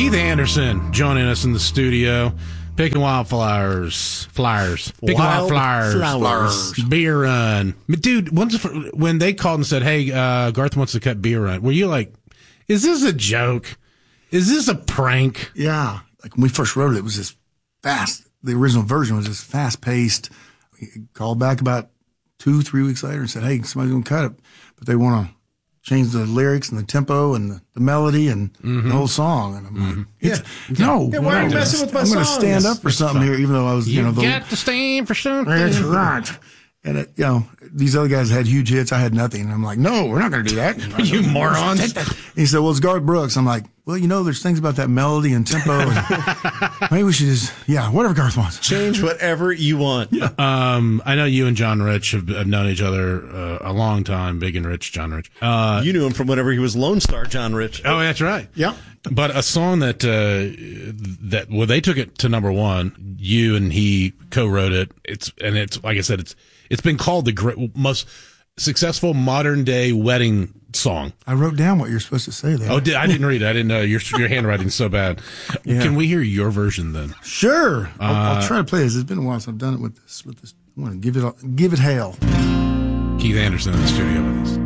Keith Anderson joining us in the studio. Picking wildflowers. Picking wildflowers. Beer run. Dude, when they called and said, hey, Garth wants to cut beer run, were you like, is this a joke? Is this a prank? Yeah. Like when we first wrote it, it was this fast. The original version was this fast paced. We called back about 2-3 weeks later and said, hey, somebody's going to cut it, but they want to change the lyrics and the tempo and the melody and the whole song. And I'm like, why are you messing with my I'm song? going to stand up for something here, even though I was, You got to stand for something. That's right. And these other guys had huge hits. I had nothing. And I'm like, no, we're not going to do that. You morons. He said, well, it's Garth Brooks. I'm like, well, there's things about that melody and tempo. And maybe we should just, whatever Garth wants. Change whatever you want. Yeah. I know you and John Rich have known each other a long time. Big and Rich, John Rich. You knew him from whenever he was Lone Star John Rich. Oh, that's right. Yeah. But a song that they took it to number one. You and he co-wrote it. It's like I said, it's been called the most successful modern day wedding song. I wrote down what you're supposed to say there. Oh, I didn't read it. I didn't know. Your handwriting's so bad. Yeah. Can we hear your version then? Sure. I'll try to play this. It's been a while since I've done it with this. I want to give it hail. Keith Anderson in the studio with us.